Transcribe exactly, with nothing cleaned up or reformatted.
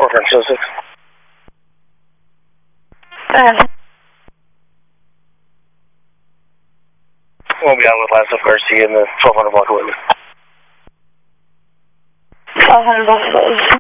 San Joseph. Uh, We'll be out with Lance of Garcia in the twelve hundred block of Whitley. twelve hundred block of Whitley.